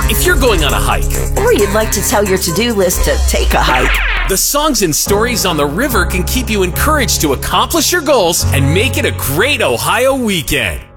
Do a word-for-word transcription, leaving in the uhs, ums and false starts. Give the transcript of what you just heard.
If you're going on a hike, or you'd like to tell your to-do list to take a hike, the songs and stories on the river can keep you encouraged to accomplish your goals and make it a great Ohio weekend.